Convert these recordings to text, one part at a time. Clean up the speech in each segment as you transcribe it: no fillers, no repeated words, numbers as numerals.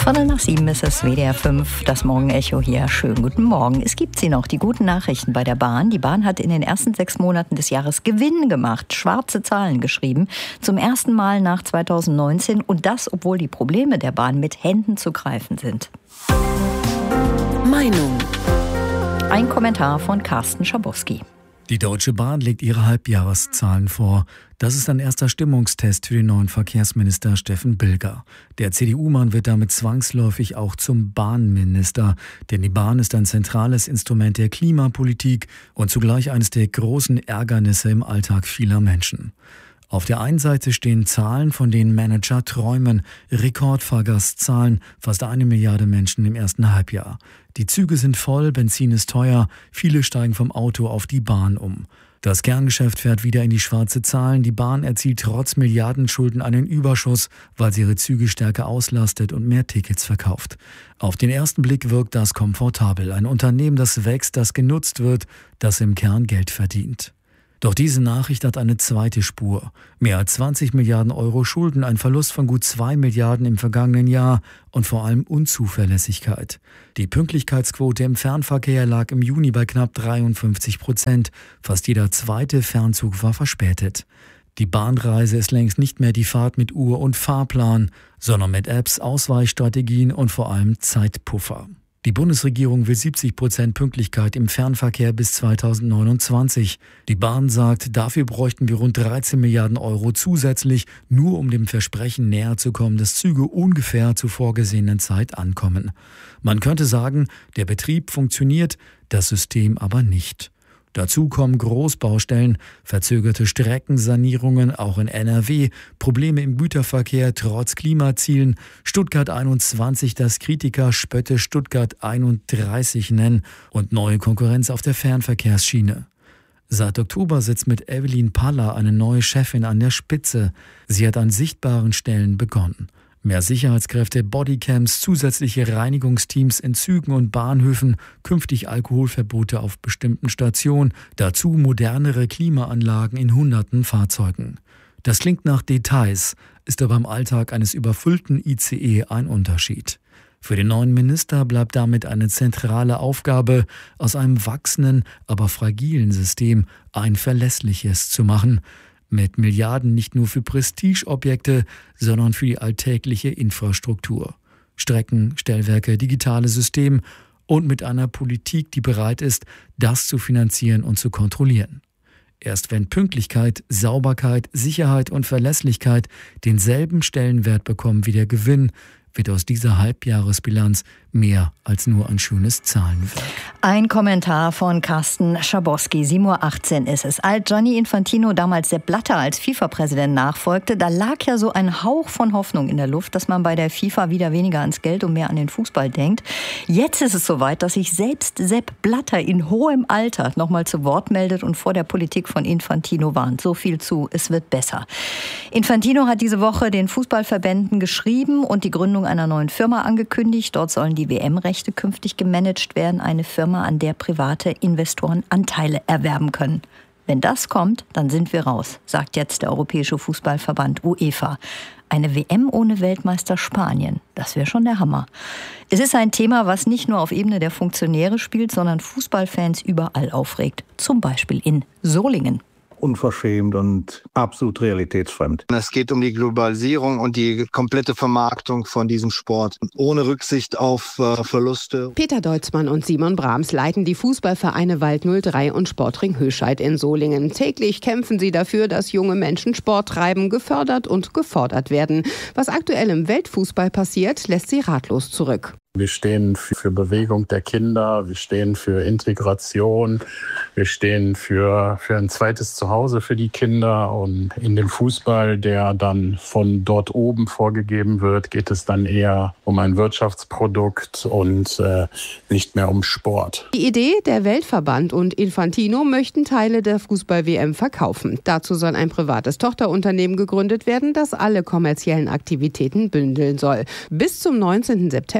7:15 ist es, WDR 5, das Morgenecho hier. Schönen guten Morgen. Es gibt sie noch, die guten Nachrichten bei der Bahn. Die Bahn hat in den ersten 6 Monaten des Jahres Gewinn gemacht, schwarze Zahlen geschrieben. Zum ersten Mal nach 2019 und das, obwohl die Probleme der Bahn mit Händen zu greifen sind. Meinung. Ein Kommentar von Carsten Schabowski. Die Deutsche Bahn legt ihre Halbjahreszahlen vor. Das ist ein erster Stimmungstest für den neuen Verkehrsminister Steffen Bilger. Der CDU-Mann wird damit zwangsläufig auch zum Bahnminister. Denn die Bahn ist ein zentrales Instrument der Klimapolitik und zugleich eines der großen Ärgernisse im Alltag vieler Menschen. Auf der einen Seite stehen Zahlen, von denen Manager träumen. Rekordfahrgastzahlen, fast 1 Milliarde Menschen im ersten Halbjahr. Die Züge sind voll, Benzin ist teuer, viele steigen vom Auto auf die Bahn um. Das Kerngeschäft fährt wieder in die schwarze Zahlen. Die Bahn erzielt trotz Milliardenschulden einen Überschuss, weil sie ihre Züge stärker auslastet und mehr Tickets verkauft. Auf den ersten Blick wirkt das komfortabel. Ein Unternehmen, das wächst, das genutzt wird, das im Kern Geld verdient. Doch diese Nachricht hat eine zweite Spur. Mehr als 20 Milliarden Euro Schulden, ein Verlust von gut 2 Milliarden im vergangenen Jahr und vor allem Unzuverlässigkeit. Die Pünktlichkeitsquote im Fernverkehr lag im Juni bei knapp 53%. Fast jeder zweite Fernzug war verspätet. Die Bahnreise ist längst nicht mehr die Fahrt mit Uhr und Fahrplan, sondern mit Apps, Ausweichstrategien und vor allem Zeitpuffer. Die Bundesregierung will 70% Pünktlichkeit im Fernverkehr bis 2029. Die Bahn sagt, dafür bräuchten wir rund 13 Milliarden Euro zusätzlich, nur um dem Versprechen näher zu kommen, dass Züge ungefähr zur vorgesehenen Zeit ankommen. Man könnte sagen, der Betrieb funktioniert, das System aber nicht. Dazu kommen Großbaustellen, verzögerte Streckensanierungen, auch in NRW, Probleme im Güterverkehr trotz Klimazielen, Stuttgart 21, das Kritiker Spötte Stuttgart 31 nennen und neue Konkurrenz auf der Fernverkehrsschiene. Seit Oktober sitzt mit Evelyn Paller eine neue Chefin an der Spitze. Sie hat an sichtbaren Stellen begonnen. Mehr Sicherheitskräfte, Bodycams, zusätzliche Reinigungsteams in Zügen und Bahnhöfen, künftig Alkoholverbote auf bestimmten Stationen, dazu modernere Klimaanlagen in hunderten Fahrzeugen. Das klingt nach Details, ist aber im Alltag eines überfüllten ICE ein Unterschied. Für den neuen Minister bleibt damit eine zentrale Aufgabe, aus einem wachsenden, aber fragilen System ein verlässliches zu machen. Mit Milliarden nicht nur für Prestigeobjekte, sondern für die alltägliche Infrastruktur. Strecken, Stellwerke, digitale Systeme und mit einer Politik, die bereit ist, das zu finanzieren und zu kontrollieren. Erst wenn Pünktlichkeit, Sauberkeit, Sicherheit und Verlässlichkeit denselben Stellenwert bekommen wie der Gewinn, wird aus dieser Halbjahresbilanz mehr als nur ein schönes Zahlenwerk. Ein Kommentar von Carsten Schabowski. 7:18 Uhr ist es. Als Gianni Infantino damals Sepp Blatter als FIFA-Präsident nachfolgte, da lag ja so ein Hauch von Hoffnung in der Luft, dass man bei der FIFA wieder weniger ans Geld und mehr an den Fußball denkt. Jetzt ist es soweit, dass sich selbst Sepp Blatter in hohem Alter nochmal zu Wort meldet und vor der Politik von Infantino warnt. So viel zu, es wird besser. Infantino hat diese Woche den Fußballverbänden geschrieben und die Gründung einer neuen Firma angekündigt. Dort sollen die WM-Rechte künftig gemanagt werden. Eine Firma, an der private Investoren Anteile erwerben können. Wenn das kommt, dann sind wir raus, sagt jetzt der Europäische Fußballverband UEFA. Eine WM ohne Weltmeister Spanien, das wäre schon der Hammer. Es ist ein Thema, was nicht nur auf Ebene der Funktionäre spielt, sondern Fußballfans überall aufregt. Zum Beispiel in Solingen. Unverschämt und absolut realitätsfremd. Es geht um die Globalisierung und die komplette Vermarktung von diesem Sport, ohne Rücksicht auf Verluste. Peter Deutzmann und Simon Brahms leiten die Fußballvereine Wald 03 und Sportring Höscheid in Solingen. Täglich kämpfen sie dafür, dass junge Menschen Sport treiben, gefördert und gefordert werden. Was aktuell im Weltfußball passiert, lässt sie ratlos zurück. Wir stehen für Bewegung der Kinder, wir stehen für Integration, wir stehen für ein zweites Zuhause für die Kinder. Und in dem Fußball, der dann von dort oben vorgegeben wird, geht es dann eher um ein Wirtschaftsprodukt und nicht mehr um Sport. Die Idee, der Weltverband und Infantino möchten Teile der Fußball-WM verkaufen. Dazu soll ein privates Tochterunternehmen gegründet werden, das alle kommerziellen Aktivitäten bündeln soll. Bis zum 19. September sollen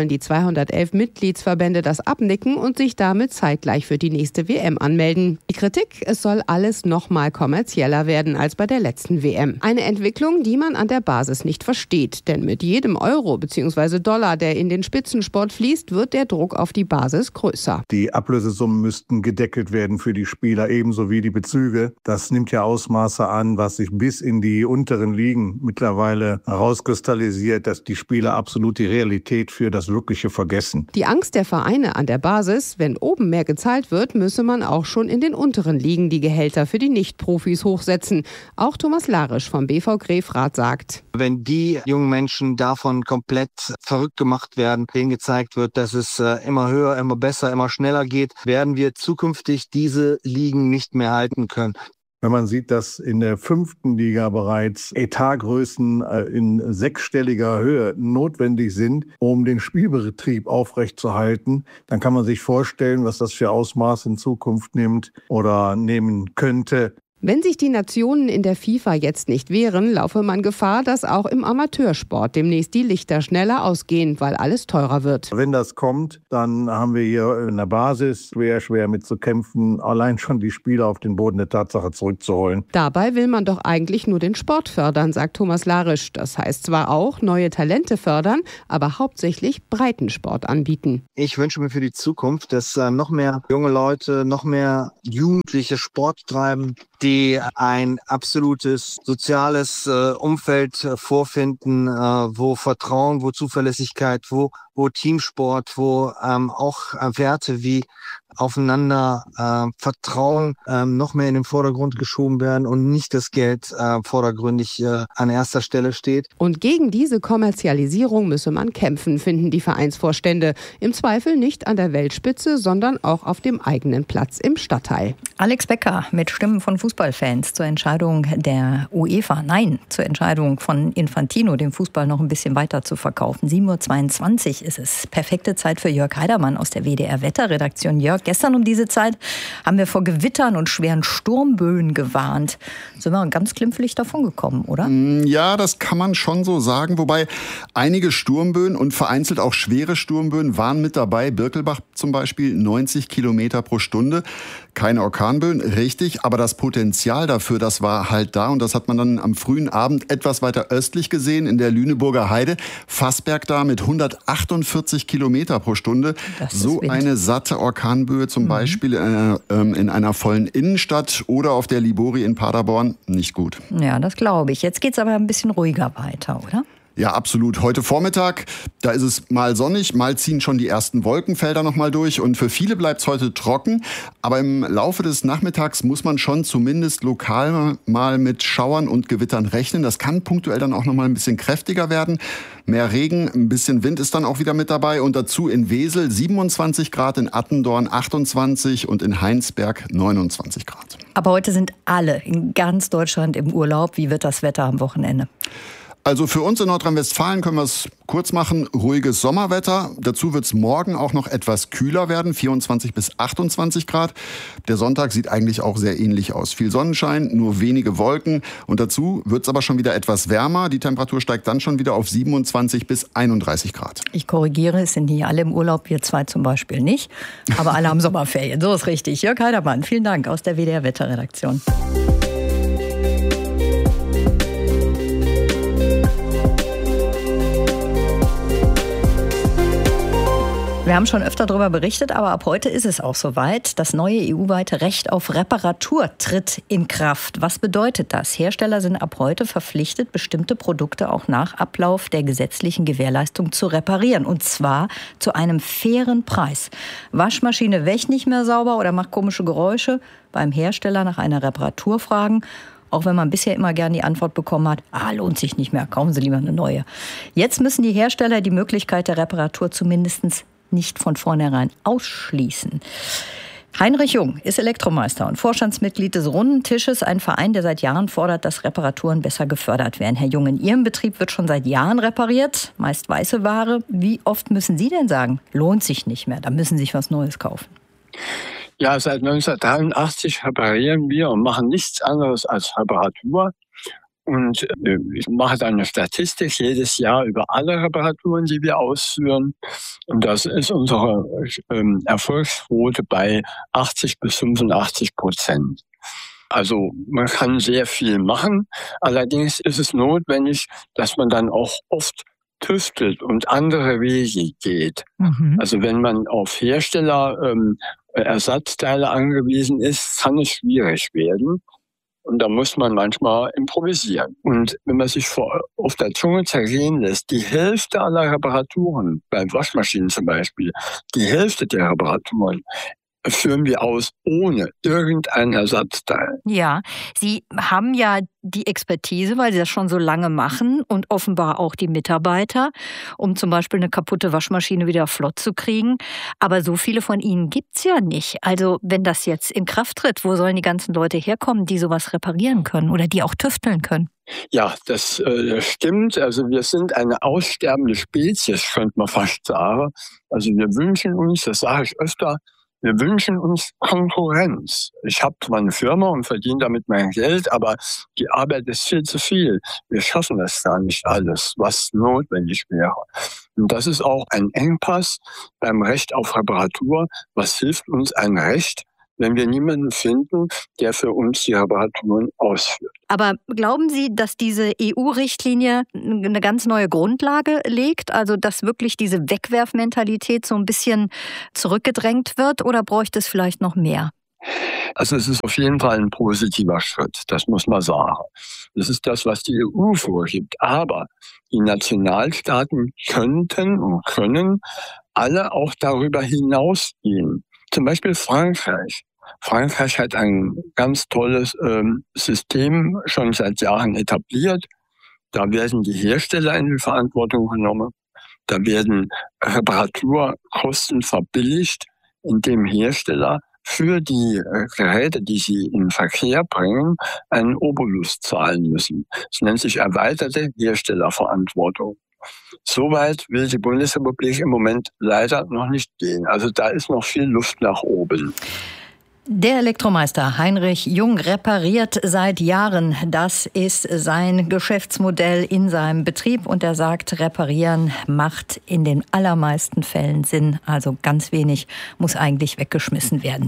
sollen die 211 Mitgliedsverbände das abnicken und sich damit zeitgleich für die nächste WM anmelden. Die Kritik, es soll alles noch mal kommerzieller werden als bei der letzten WM. Eine Entwicklung, die man an der Basis nicht versteht. Denn mit jedem Euro bzw. Dollar, der in den Spitzensport fließt, wird der Druck auf die Basis größer. Die Ablösesummen müssten gedeckelt werden für die Spieler, ebenso wie die Bezüge. Das nimmt ja Ausmaße an, was sich bis in die unteren Ligen mittlerweile herauskristallisiert, dass die Spieler absolut die Realität für das Wirkliche vergessen. Die Angst der Vereine an der Basis, wenn oben mehr gezahlt wird, müsse man auch schon in den unteren Ligen die Gehälter für die Nicht-Profis hochsetzen. Auch Thomas Larisch vom BV Grefrath sagt: Wenn die jungen Menschen davon komplett verrückt gemacht werden, denen gezeigt wird, dass es immer höher, immer besser, immer schneller geht, werden wir zukünftig diese Ligen nicht mehr halten können. Wenn man sieht, dass in der 5. Liga bereits Etatgrößen in 6-stelliger Höhe notwendig sind, um den Spielbetrieb aufrechtzuerhalten, dann kann man sich vorstellen, was das für Ausmaß in Zukunft nimmt oder nehmen könnte. Wenn sich die Nationen in der FIFA jetzt nicht wehren, laufe man Gefahr, dass auch im Amateursport demnächst die Lichter schneller ausgehen, weil alles teurer wird. Wenn das kommt, dann haben wir hier in der Basis schwer mit zu kämpfen, allein schon die Spieler auf den Boden der Tatsache zurückzuholen. Dabei will man doch eigentlich nur den Sport fördern, sagt Thomas Larisch. Das heißt zwar auch neue Talente fördern, aber hauptsächlich Breitensport anbieten. Ich wünsche mir für die Zukunft, dass noch mehr junge Leute, noch mehr Jugendliche Sport treiben, die ein absolutes soziales Umfeld vorfinden, wo Vertrauen, wo Zuverlässigkeit, wo Teamsport, wo auch Werte wie aufeinander Vertrauen noch mehr in den Vordergrund geschoben werden und nicht das Geld vordergründig an erster Stelle steht. Und gegen diese Kommerzialisierung müsse man kämpfen, finden die Vereinsvorstände. Im Zweifel nicht an der Weltspitze, sondern auch auf dem eigenen Platz im Stadtteil. Alex Becker mit Stimmen von Fußballfans zur Entscheidung der UEFA. Nein, zur Entscheidung von Infantino, den Fußball noch ein bisschen weiter zu verkaufen. 7.22 Uhr ist es. Perfekte Zeit für Jörg Heidermann aus der WDR-Wetterredaktion. Jörg, gestern um diese Zeit haben wir vor Gewittern und schweren Sturmböen gewarnt. Sind wir ganz glimpflich davon gekommen, oder? Ja, das kann man schon so sagen. Wobei einige Sturmböen und vereinzelt auch schwere Sturmböen waren mit dabei. Birkelbach zum Beispiel 90 Kilometer pro Stunde. Keine Orkanböen, richtig. Aber das Potenzial dafür, das war halt da. Und das hat man dann am frühen Abend etwas weiter östlich gesehen, in der Lüneburger Heide. Fassberg da mit 148 Kilometer pro Stunde. So eine satte Orkanböe zum Beispiel in einer vollen Innenstadt oder auf der Libori in Paderborn, nicht gut. Ja, das glaube ich. Jetzt geht es aber ein bisschen ruhiger weiter, oder? Ja, absolut. Heute Vormittag, da ist es mal sonnig, mal ziehen schon die ersten Wolkenfelder noch mal durch und für viele bleibt es heute trocken. Aber im Laufe des Nachmittags muss man schon zumindest lokal mal mit Schauern und Gewittern rechnen. Das kann punktuell dann auch noch mal ein bisschen kräftiger werden. Mehr Regen, ein bisschen Wind ist dann auch wieder mit dabei und dazu in Wesel 27 Grad, in Attendorn 28 und in Heinsberg 29 Grad. Aber heute sind alle in ganz Deutschland im Urlaub. Wie wird das Wetter am Wochenende? Also für uns in Nordrhein-Westfalen können wir es kurz machen, ruhiges Sommerwetter. Dazu wird es morgen auch noch etwas kühler werden, 24 bis 28 Grad. Der Sonntag sieht eigentlich auch sehr ähnlich aus. Viel Sonnenschein, nur wenige Wolken. Und dazu wird es aber schon wieder etwas wärmer. Die Temperatur steigt dann schon wieder auf 27 bis 31 Grad. Ich korrigiere, es sind nicht alle im Urlaub, wir zwei zum Beispiel nicht. Aber alle haben Sommerferien, so ist richtig. Jörg Heidermann, vielen Dank aus der WDR-Wetterredaktion. Wir haben schon öfter darüber berichtet, aber ab heute ist es auch soweit. Das neue EU-weite Recht auf Reparatur tritt in Kraft. Was bedeutet das? Hersteller sind ab heute verpflichtet, bestimmte Produkte auch nach Ablauf der gesetzlichen Gewährleistung zu reparieren. Und zwar zu einem fairen Preis. Waschmaschine wäscht nicht mehr sauber oder macht komische Geräusche. Beim Hersteller nach einer Reparatur fragen. Auch wenn man bisher immer gern die Antwort bekommen hat, lohnt sich nicht mehr, kaufen Sie lieber eine neue. Jetzt müssen die Hersteller die Möglichkeit der Reparatur zumindest nicht von vornherein ausschließen. Heinrich Jung ist Elektromeister und Vorstandsmitglied des Runden Tisches, ein Verein, der seit Jahren fordert, dass Reparaturen besser gefördert werden. Herr Jung, in Ihrem Betrieb wird schon seit Jahren repariert, meist weiße Ware. Wie oft müssen Sie denn sagen, lohnt sich nicht mehr, da müssen Sie sich was Neues kaufen? Ja, seit 1983 reparieren wir und machen nichts anderes als Reparatur. Und ich mache dann eine Statistik jedes Jahr über alle Reparaturen, die wir ausführen. Und das ist unsere Erfolgsquote bei 80-85%. Also man kann sehr viel machen. Allerdings ist es notwendig, dass man dann auch oft tüftelt und andere Wege geht. Also wenn man auf Hersteller Ersatzteile angewiesen ist, kann es schwierig werden. Und da muss man manchmal improvisieren. Und wenn man sich auf der Zunge zergehen lässt, die Hälfte aller Reparaturen, bei Waschmaschinen zum Beispiel, die Hälfte der Reparaturen führen wir aus ohne irgendein Ersatzteil. Ja, Sie haben ja die Expertise, weil Sie das schon so lange machen und offenbar auch die Mitarbeiter, um zum Beispiel eine kaputte Waschmaschine wieder flott zu kriegen. Aber so viele von Ihnen gibt's ja nicht. Also wenn das jetzt in Kraft tritt, wo sollen die ganzen Leute herkommen, die sowas reparieren können oder die auch tüfteln können? Ja, das stimmt. Also wir sind eine aussterbende Spezies, könnte man fast sagen. Also wir wünschen uns, das sage ich öfter, wir wünschen uns Konkurrenz. Ich habe zwar eine Firma und verdiene damit mein Geld, aber die Arbeit ist viel zu viel. Wir schaffen das gar nicht alles, was notwendig wäre. Und das ist auch ein Engpass beim Recht auf Reparatur. Was hilft uns ein Recht, wenn wir niemanden finden, der für uns die Reparaturen ausführt? Aber glauben Sie, dass diese EU-Richtlinie eine ganz neue Grundlage legt? Also dass wirklich diese Wegwerfmentalität so ein bisschen zurückgedrängt wird? Oder bräuchte es vielleicht noch mehr? Also es ist auf jeden Fall ein positiver Schritt, das muss man sagen. Das ist das, was die EU vorgibt. Aber die Nationalstaaten könnten und können alle auch darüber hinausgehen. Zum Beispiel Frankreich. Frankreich hat ein ganz tolles System schon seit Jahren etabliert. Da werden die Hersteller in die Verantwortung genommen. Da werden Reparaturkosten verbilligt, indem Hersteller für die Geräte, die sie in Verkehr bringen, einen Obolus zahlen müssen. Das nennt sich erweiterte Herstellerverantwortung. Soweit will die Bundesrepublik im Moment leider noch nicht gehen. Also da ist noch viel Luft nach oben. Der Elektromeister Heinrich Jung repariert seit Jahren. Das ist sein Geschäftsmodell in seinem Betrieb. Und er sagt, reparieren macht in den allermeisten Fällen Sinn. Also ganz wenig muss eigentlich weggeschmissen werden.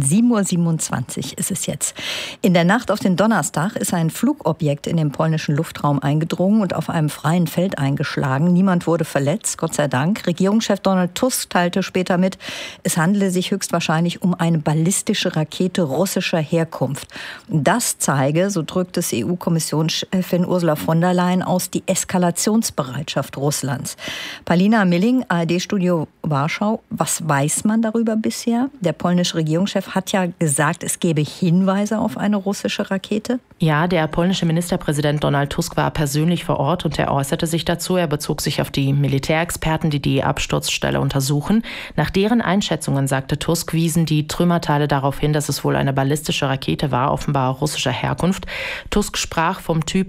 7:27 Uhr ist es jetzt. In der Nacht auf den Donnerstag ist ein Flugobjekt in den polnischen Luftraum eingedrungen und auf einem freien Feld eingeschlagen. Niemand wurde verletzt, Gott sei Dank. Regierungschef Donald Tusk teilte später mit, es handele sich höchstwahrscheinlich um eine ballistische Rakete russischer Herkunft. Das zeige, so drückt es EU-Kommissionschefin Ursula von der Leyen aus, die Eskalationsbereitschaft Russlands. Paulina Milling, ARD-Studio Warschau. Was weiß man darüber bisher? Der polnische Regierungschef hat ja gesagt, es gebe Hinweise auf eine russische Rakete. Ja, der polnische Ministerpräsident Donald Tusk war persönlich vor Ort und er äußerte sich dazu. Er bezog sich auf die Militärexperten, die die Absturzstelle untersuchen. Nach deren Einschätzungen, sagte Tusk, wiesen die Trümmerteile darauf hin, dass es wohl eine ballistische Rakete war, offenbar russischer Herkunft. Tusk sprach vom Typ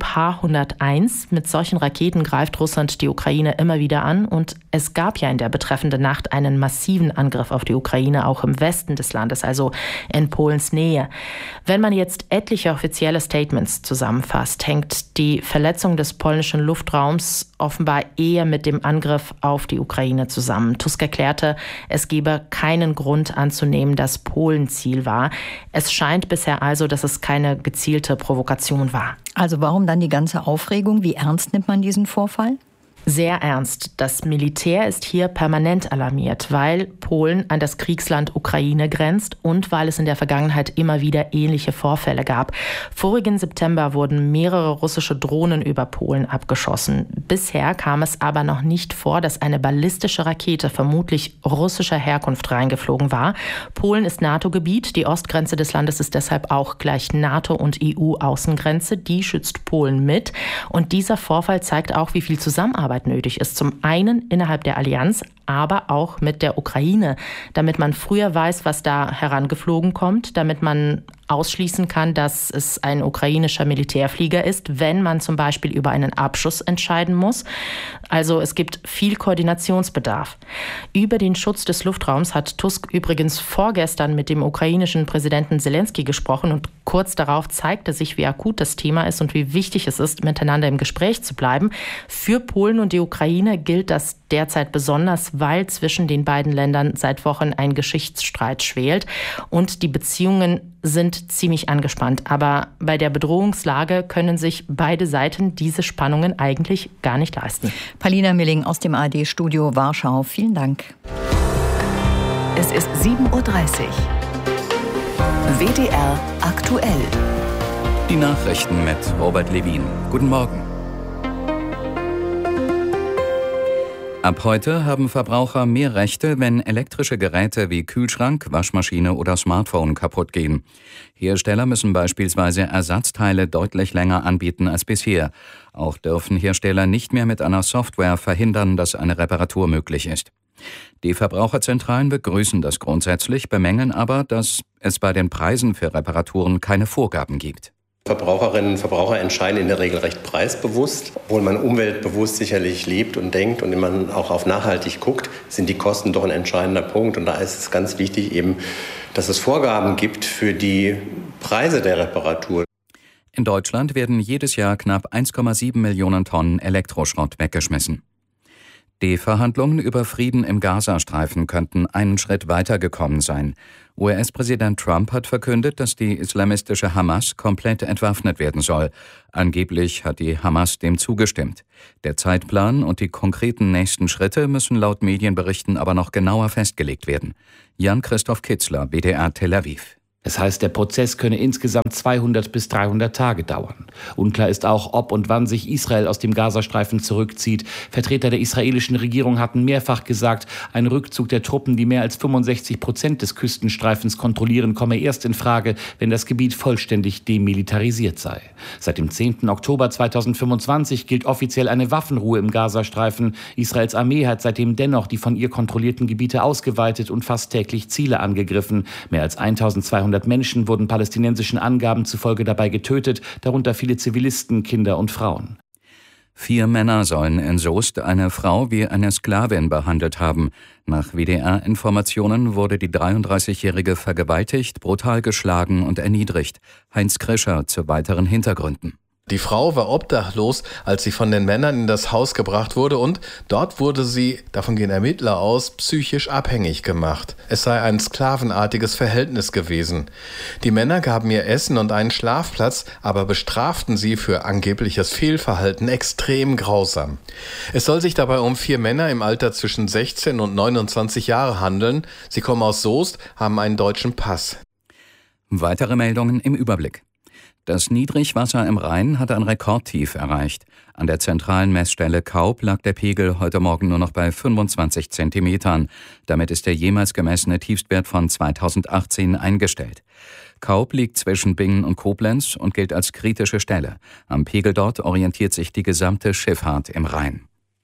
H-101. Mit solchen Raketen greift Russland die Ukraine immer wieder an und es gab ja in der betreffenden Nacht einen massiven Angriff auf die Ukraine, auch im Westen des Landes, also in Polens Nähe. Wenn man jetzt etliche offizielle Statements zusammenfasst, hängt die Verletzung des polnischen Luftraums offenbar eher mit dem Angriff auf die Ukraine zusammen. Tusk erklärte, es gebe keinen Grund anzunehmen, dass Polen Ziel war. Es scheint bisher also, dass es keine gezielte Provokation war. Also warum dann die ganze Aufregung? Wie ernst nimmt man diesen Vorfall? Sehr ernst. Das Militär ist hier permanent alarmiert, weil Polen an das Kriegsland Ukraine grenzt und weil es in der Vergangenheit immer wieder ähnliche Vorfälle gab. Vorigen September wurden mehrere russische Drohnen über Polen abgeschossen. Bisher kam es aber noch nicht vor, dass eine ballistische Rakete vermutlich russischer Herkunft reingeflogen war. Polen ist NATO-Gebiet. Die Ostgrenze des Landes ist deshalb auch gleich NATO- und EU-Außengrenze. Die schützt Polen mit. Und dieser Vorfall zeigt auch, wie viel Zusammenarbeit nötig ist. Zum einen innerhalb der Allianz, aber auch mit der Ukraine, damit man früher weiß, was da herangeflogen kommt, damit man ausschließen kann, dass es ein ukrainischer Militärflieger ist, wenn man zum Beispiel über einen Abschuss entscheiden muss. Also es gibt viel Koordinationsbedarf. Über den Schutz des Luftraums hat Tusk übrigens vorgestern mit dem ukrainischen Präsidenten Zelensky gesprochen und kurz darauf zeigte sich, wie akut das Thema ist und wie wichtig es ist, miteinander im Gespräch zu bleiben. Für Polen und die Ukraine gilt das derzeit besonders, weil zwischen den beiden Ländern seit Wochen ein Geschichtsstreit schwelt und die Beziehungen sind ziemlich angespannt. Aber bei der Bedrohungslage können sich beide Seiten diese Spannungen eigentlich gar nicht leisten. Paulina Milling aus dem ARD-Studio Warschau. Vielen Dank. Es ist 7:30 Uhr. WDR aktuell. Die Nachrichten mit Robert Levin. Guten Morgen. Ab heute haben Verbraucher mehr Rechte, wenn elektrische Geräte wie Kühlschrank, Waschmaschine oder Smartphone kaputt gehen. Hersteller müssen beispielsweise Ersatzteile deutlich länger anbieten als bisher. Auch dürfen Hersteller nicht mehr mit einer Software verhindern, dass eine Reparatur möglich ist. Die Verbraucherzentralen begrüßen das grundsätzlich, bemängeln aber, dass es bei den Preisen für Reparaturen keine Vorgaben gibt. Verbraucherinnen und Verbraucher entscheiden in der Regel recht preisbewusst. Obwohl man umweltbewusst sicherlich lebt und denkt und man auch auf nachhaltig guckt, sind die Kosten doch ein entscheidender Punkt. Und da ist es ganz wichtig eben, dass es Vorgaben gibt für die Preise der Reparatur. In Deutschland werden jedes Jahr knapp 1,7 Millionen Tonnen Elektroschrott weggeschmissen. Die Verhandlungen über Frieden im Gazastreifen könnten einen Schritt weitergekommen sein. US-Präsident Trump hat verkündet, dass die islamistische Hamas komplett entwaffnet werden soll. Angeblich hat die Hamas dem zugestimmt. Der Zeitplan und die konkreten nächsten Schritte müssen laut Medienberichten aber noch genauer festgelegt werden. Jan-Christoph Kitzler, WDR Tel Aviv. Das heißt, der Prozess könne insgesamt 200 bis 300 Tage dauern. Unklar ist auch, ob und wann sich Israel aus dem Gazastreifen zurückzieht. Vertreter der israelischen Regierung hatten mehrfach gesagt, ein Rückzug der Truppen, die mehr als 65% des Küstenstreifens kontrollieren, komme erst in Frage, wenn das Gebiet vollständig demilitarisiert sei. Seit dem 10. Oktober 2025 gilt offiziell eine Waffenruhe im Gazastreifen. Israels Armee hat seitdem dennoch die von ihr kontrollierten Gebiete ausgeweitet und fast täglich Ziele angegriffen. Mehr als 1200 Menschen wurden palästinensischen Angaben zufolge dabei getötet, darunter viele Zivilisten, Kinder und Frauen. 4 Männer sollen in Soest eine Frau wie eine Sklavin behandelt haben. Nach WDR-Informationen wurde die 33-Jährige vergewaltigt, brutal geschlagen und erniedrigt. Heinz Krischer zu weiteren Hintergründen. Die Frau war obdachlos, als sie von den Männern in das Haus gebracht wurde und dort wurde sie, davon gehen Ermittler aus, psychisch abhängig gemacht. Es sei ein sklavenartiges Verhältnis gewesen. Die Männer gaben ihr Essen und einen Schlafplatz, aber bestraften sie für angebliches Fehlverhalten extrem grausam. Es soll sich dabei um 4 Männer im Alter zwischen 16 und 29 Jahre handeln. Sie kommen aus Soest, haben einen deutschen Pass. Weitere Meldungen im Überblick. Das Niedrigwasser im Rhein hat ein Rekordtief erreicht. An der zentralen Messstelle Kaub lag der Pegel heute Morgen nur noch bei 25 Zentimetern. Damit ist der jemals gemessene Tiefstwert von 2018 eingestellt. Kaub liegt zwischen Bingen und Koblenz und gilt als kritische Stelle. Am Pegel dort orientiert sich die gesamte Schifffahrt im Rhein.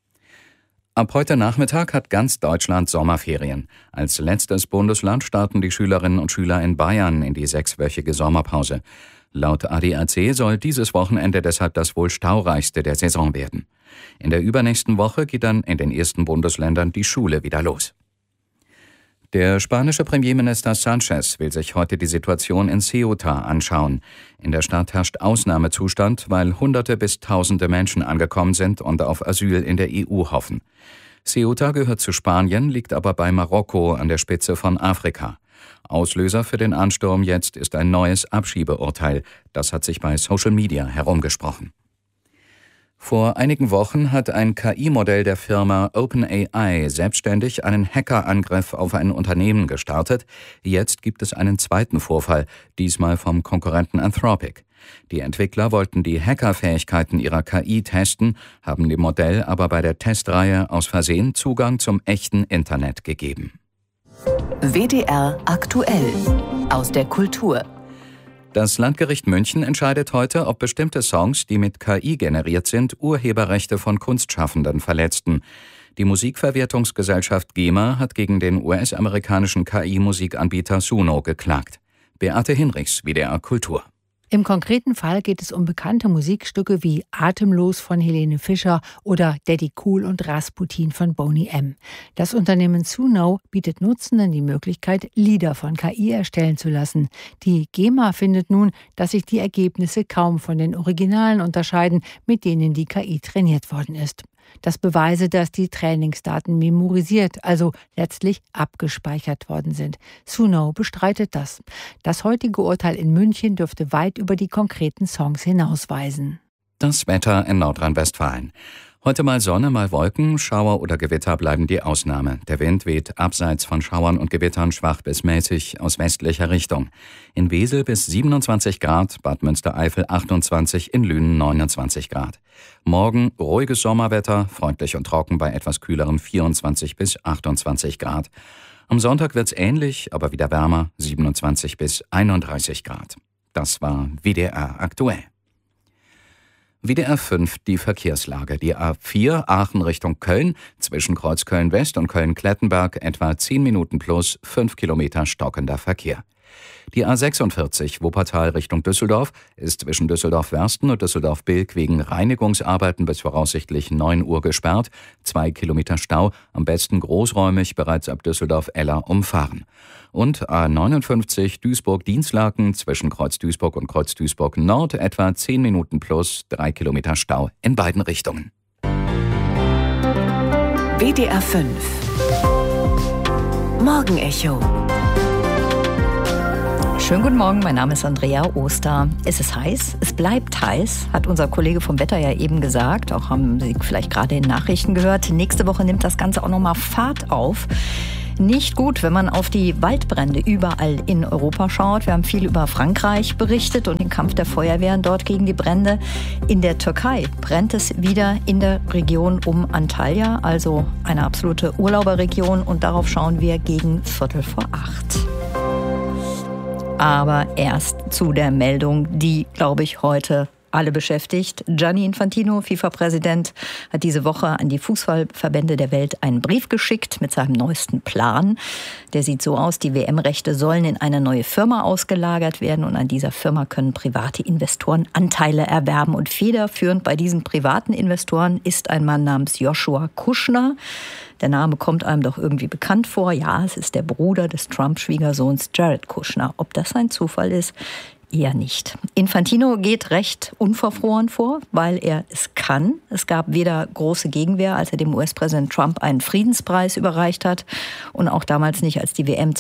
Ab heute Nachmittag hat ganz Deutschland Sommerferien. Als letztes Bundesland starten die Schülerinnen und Schüler in Bayern in die 6-wöchige Sommerpause. Laut ADAC soll dieses Wochenende deshalb das wohl staureichste der Saison werden. In der übernächsten Woche geht dann in den ersten Bundesländern die Schule wieder los. Der spanische Premierminister Sánchez will sich heute die Situation in Ceuta anschauen. In der Stadt herrscht Ausnahmezustand, weil Hunderte bis Tausende Menschen angekommen sind und auf Asyl in der EU hoffen. Ceuta gehört zu Spanien, liegt aber bei Marokko an der Spitze von Afrika. Auslöser für den Ansturm jetzt ist ein neues Abschiebeurteil. Das hat sich bei Social Media herumgesprochen. Vor einigen Wochen hat ein KI-Modell der Firma OpenAI selbstständig einen Hackerangriff auf ein Unternehmen gestartet. Jetzt gibt es einen zweiten Vorfall, diesmal vom Konkurrenten Anthropic. Die Entwickler wollten die Hackerfähigkeiten ihrer KI testen, haben dem Modell aber bei der Testreihe aus Versehen Zugang zum echten Internet gegeben. WDR aktuell aus der Kultur. Das Landgericht München entscheidet heute, ob bestimmte Songs, die mit KI generiert sind, Urheberrechte von Kunstschaffenden verletzten. Die Musikverwertungsgesellschaft GEMA hat gegen den US-amerikanischen KI-Musikanbieter Suno geklagt. Beate Hinrichs, WDR Kultur. Im konkreten Fall geht es um bekannte Musikstücke wie Atemlos von Helene Fischer oder Daddy Cool und Rasputin von Boney M. Das Unternehmen Suno bietet Nutzenden die Möglichkeit, Lieder von KI erstellen zu lassen. Die GEMA findet nun, dass sich die Ergebnisse kaum von den Originalen unterscheiden, mit denen die KI trainiert worden ist. Das beweise, dass die Trainingsdaten memorisiert, also letztlich abgespeichert worden sind. Suno bestreitet das. Das heutige Urteil in München dürfte weit über die konkreten Songs hinausweisen. Das Wetter in Nordrhein-Westfalen. Heute mal Sonne, mal Wolken, Schauer oder Gewitter bleiben die Ausnahme. Der Wind weht abseits von Schauern und Gewittern schwach bis mäßig aus westlicher Richtung. In Wesel bis 27 Grad, Bad Münstereifel 28, in Lünen 29 Grad. Morgen ruhiges Sommerwetter, freundlich und trocken bei etwas kühleren 24 bis 28 Grad. Am Sonntag wird's ähnlich, aber wieder wärmer, 27 bis 31 Grad. Das war WDR aktuell. WDR 5 die Verkehrslage. Die A4 Aachen Richtung Köln, zwischen Kreuzköln West und Köln-Klettenberg etwa 10 Minuten plus 5 Kilometer stockender Verkehr. Die A46 Wuppertal Richtung Düsseldorf ist zwischen Düsseldorf-Wersten und Düsseldorf-Bilk wegen Reinigungsarbeiten bis voraussichtlich 9 Uhr gesperrt. 2 Kilometer Stau, am besten großräumig bereits ab Düsseldorf-Eller umfahren. Und A59 Duisburg-Dienstlaken zwischen Kreuz Duisburg und Kreuz Duisburg Nord etwa 10 Minuten plus 3 Kilometer Stau in beiden Richtungen. WDR 5 Morgenecho. Schönen guten Morgen, mein Name ist Andrea Oster. Es ist heiß, es bleibt heiß, hat unser Kollege vom Wetter ja eben gesagt. Auch haben Sie vielleicht gerade in Nachrichten gehört. Nächste Woche nimmt das Ganze auch nochmal Fahrt auf. Nicht gut, wenn man auf die Waldbrände überall in Europa schaut. Wir haben viel über Frankreich berichtet und den Kampf der Feuerwehren dort gegen die Brände. In der Türkei brennt es wieder in der Region um Antalya, also eine absolute Urlauberregion. Und darauf schauen wir gegen 7:45. Aber erst zu der Meldung, die, glaube ich, heute alle beschäftigt. Gianni Infantino, FIFA-Präsident, hat diese Woche an die Fußballverbände der Welt einen Brief geschickt mit seinem neuesten Plan. Der sieht so aus, die WM-Rechte sollen in eine neue Firma ausgelagert werden und an dieser Firma können private Investoren Anteile erwerben. Und federführend bei diesen privaten Investoren ist ein Mann namens Joshua Kushner. Der Name kommt einem doch irgendwie bekannt vor. Ja, es ist der Bruder des Trump-Schwiegersohns Jared Kushner. Ob das ein Zufall ist? Eher nicht. Infantino geht recht unverfroren vor, weil er es kann. Es gab weder große Gegenwehr, als er dem US-Präsident Trump einen Friedenspreis überreicht hat und auch damals nicht, als die WM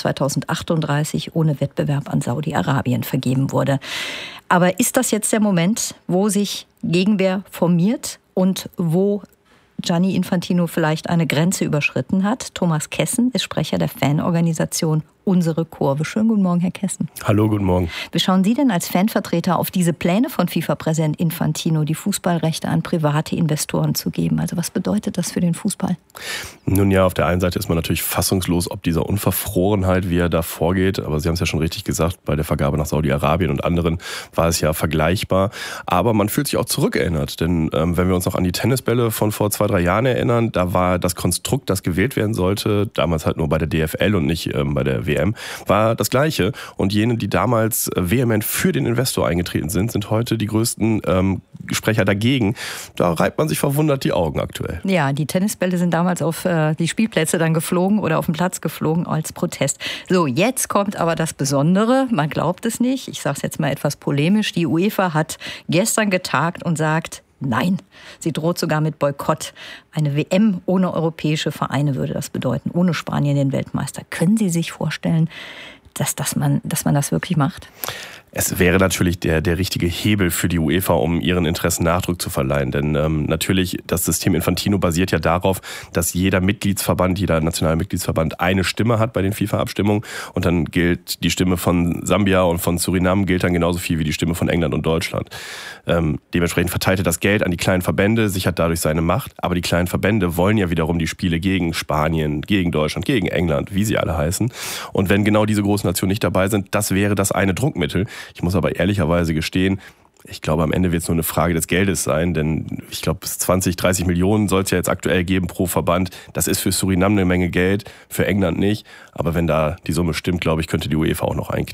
2038 ohne Wettbewerb an Saudi-Arabien vergeben wurde. Aber ist das jetzt der Moment, wo sich Gegenwehr formiert und wo Gianni Infantino vielleicht eine Grenze überschritten hat? Thomas Kessen ist Sprecher der Fanorganisation Unsere Kurve. Schönen guten Morgen, Herr Kessen. Hallo, guten Morgen. Wie schauen Sie denn als Fanvertreter auf diese Pläne von FIFA-Präsident Infantino, die Fußballrechte an private Investoren zu geben? Also was bedeutet das für den Fußball? Nun ja, auf der einen Seite ist man natürlich fassungslos, ob dieser Unverfrorenheit, wie er da vorgeht. Aber Sie haben es ja schon richtig gesagt, bei der Vergabe nach Saudi-Arabien und anderen war es ja vergleichbar. Aber man fühlt sich auch zurückerinnert. Denn wenn wir uns noch an die Tennisbälle von vor 2-3 Jahren erinnern, da war das Konstrukt, das gewählt werden sollte, damals halt nur bei der DFL und nicht bei der WM, war das Gleiche. Und jene, die damals vehement für den Investor eingetreten sind, sind heute die größten Sprecher dagegen. Da reibt man sich verwundert die Augen aktuell. Ja, die Tennisbälle sind damals auf die Spielplätze dann geflogen oder auf den Platz geflogen als Protest. So, jetzt kommt aber das Besondere. Man glaubt es nicht. Ich sage es jetzt mal etwas polemisch. Die UEFA hat gestern getagt und sagt, nein, sie droht sogar mit Boykott. Eine WM ohne europäische Vereine würde das bedeuten, ohne Spanien den Weltmeister. Können Sie sich vorstellen, dass man das wirklich macht? Es wäre natürlich der richtige Hebel für die UEFA, um ihren Interessen Nachdruck zu verleihen. Denn natürlich, das System Infantino basiert ja darauf, dass jeder Mitgliedsverband, jeder nationale Mitgliedsverband eine Stimme hat bei den FIFA-Abstimmungen. Und dann gilt die Stimme von Sambia und von Suriname gilt dann genauso viel wie die Stimme von England und Deutschland. Dementsprechend verteilt er das Geld an die kleinen Verbände, sichert dadurch seine Macht. Aber die kleinen Verbände wollen ja wiederum die Spiele gegen Spanien, gegen Deutschland, gegen England, wie sie alle heißen. Und wenn genau diese großen Nationen nicht dabei sind, das wäre das eine Druckmittel. Ich muss aber ehrlicherweise gestehen, ich glaube, am Ende wird es nur eine Frage des Geldes sein, denn ich glaube, bis 20, 30 Millionen soll es ja jetzt aktuell geben pro Verband. Das ist für Suriname eine Menge Geld, für England nicht. Aber wenn da die Summe stimmt, glaube ich, könnte die UEFA auch noch einknicken.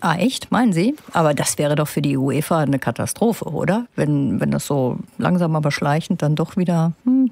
Ah, echt? Meinen Sie? Aber das wäre doch für die UEFA eine Katastrophe, oder? Wenn das so langsam aber schleichend dann doch wieder,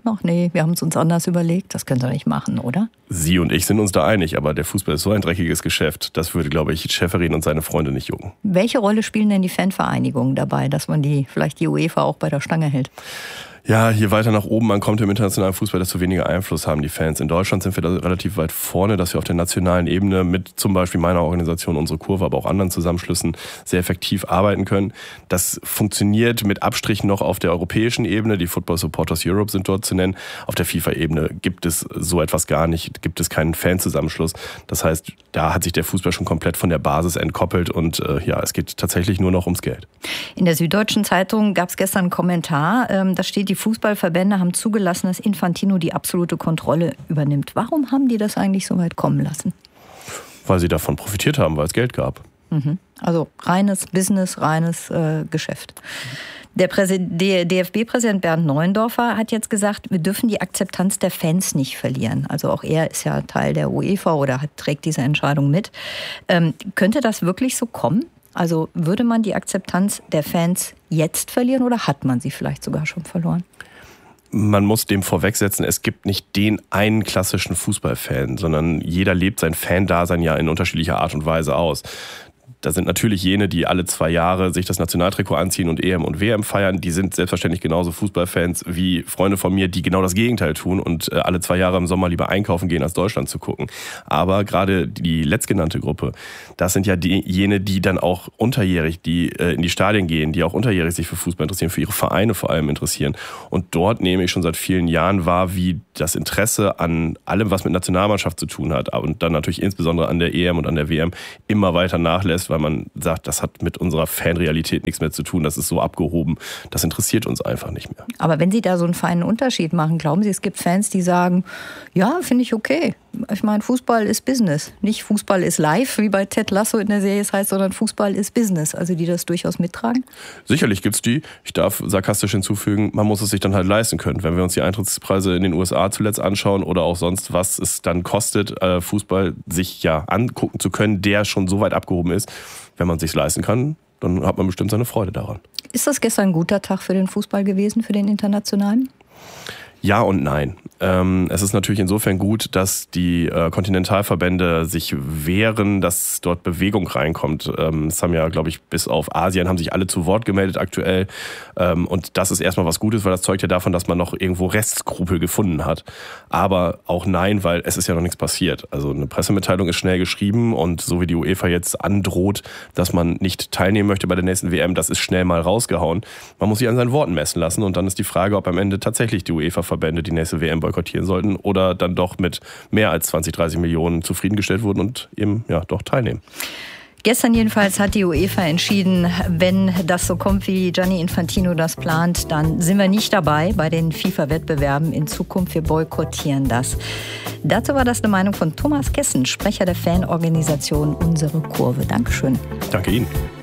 wir haben es uns anders überlegt. Das können Sie nicht machen, oder? Sie und ich sind uns da einig, aber der Fußball ist so ein dreckiges Geschäft. Das würde, glaube ich, Schäferin und seine Freunde nicht jucken. Welche Rolle spielen denn die Fanvereinigungen dabei, dass man vielleicht die UEFA auch bei der Stange hält? Ja, je weiter nach oben man kommt im internationalen Fußball, desto weniger Einfluss haben die Fans. In Deutschland sind wir da relativ weit vorne, dass wir auf der nationalen Ebene mit zum Beispiel meiner Organisation, unsere Kurve, aber auch anderen Zusammenschlüssen sehr effektiv arbeiten können. Das funktioniert mit Abstrichen noch auf der europäischen Ebene. Die Football Supporters Europe sind dort zu nennen. Auf der FIFA-Ebene gibt es so etwas gar nicht, gibt es keinen Fanzusammenschluss. Das heißt, da hat sich der Fußball schon komplett von der Basis entkoppelt und es geht tatsächlich nur noch ums Geld. In der Süddeutschen Zeitung gab es gestern einen Kommentar, da steht, die Fußballverbände haben zugelassen, dass Infantino die absolute Kontrolle übernimmt. Warum haben die das eigentlich so weit kommen lassen? Weil sie davon profitiert haben, weil es Geld gab. Also reines Business, reines Geschäft. Der DFB-Präsident Bernd Neuendorfer hat jetzt gesagt, wir dürfen die Akzeptanz der Fans nicht verlieren. Also auch er ist ja Teil der UEFA oder trägt diese Entscheidung mit. Könnte das wirklich so kommen? Also würde man die Akzeptanz der Fans jetzt verlieren oder hat man sie vielleicht sogar schon verloren? Man muss dem vorwegsetzen, es gibt nicht den einen klassischen Fußballfan, sondern jeder lebt sein Fan-Dasein ja in unterschiedlicher Art und Weise aus. Da sind natürlich jene, die alle 2 Jahre sich das Nationaltrikot anziehen und EM und WM feiern. Die sind selbstverständlich genauso Fußballfans wie Freunde von mir, die genau das Gegenteil tun und alle 2 Jahre im Sommer lieber einkaufen gehen, als Deutschland zu gucken. Aber gerade die letztgenannte Gruppe, das sind ja jene, die dann auch unterjährig in die Stadien gehen, die auch unterjährig sich für Fußball interessieren, für ihre Vereine vor allem interessieren. Und dort nehme ich schon seit vielen Jahren wahr, wie das Interesse an allem, was mit Nationalmannschaft zu tun hat und dann natürlich insbesondere an der EM und an der WM immer weiter nachlässt, weil man sagt, das hat mit unserer Fanrealität nichts mehr zu tun, das ist so abgehoben, das interessiert uns einfach nicht mehr. Aber wenn Sie da so einen feinen Unterschied machen, glauben Sie, es gibt Fans, die sagen, ja, finde ich okay. Ich meine, Fußball ist Business. Nicht Fußball ist live, wie bei Ted Lasso in der Serie es heißt, sondern Fußball ist Business. Also die das durchaus mittragen? Sicherlich gibt es die. Ich darf sarkastisch hinzufügen, man muss es sich dann halt leisten können. Wenn wir uns die Eintrittspreise in den USA zuletzt anschauen oder auch sonst, was es dann kostet, Fußball sich ja angucken zu können, der schon so weit abgehoben ist. Wenn man es sich leisten kann, dann hat man bestimmt seine Freude daran. Ist das gestern ein guter Tag für den Fußball gewesen, für den internationalen? Ja und nein. Es ist natürlich insofern gut, dass die Kontinentalverbände sich wehren, dass dort Bewegung reinkommt. Es haben ja, glaube ich, bis auf Asien haben sich alle zu Wort gemeldet aktuell. Und das ist erstmal was Gutes, weil das zeugt ja davon, dass man noch irgendwo Restskrupel gefunden hat. Aber auch nein, weil es ist ja noch nichts passiert. Also eine Pressemitteilung ist schnell geschrieben und so wie die UEFA jetzt androht, dass man nicht teilnehmen möchte bei der nächsten WM, das ist schnell mal rausgehauen. Man muss sich an seinen Worten messen lassen und dann ist die Frage, ob am Ende tatsächlich die UEFA-Verbände die nächste WM boykottieren sollten oder dann doch mit mehr als 20, 30 Millionen zufriedengestellt wurden und eben ja doch teilnehmen. Gestern jedenfalls hat die UEFA entschieden, wenn das so kommt, wie Gianni Infantino das plant, dann sind wir nicht dabei bei den FIFA-Wettbewerben in Zukunft. Wir boykottieren das. Dazu war das eine Meinung von Thomas Kessen, Sprecher der Fanorganisation Unsere Kurve. Dankeschön. Danke Ihnen.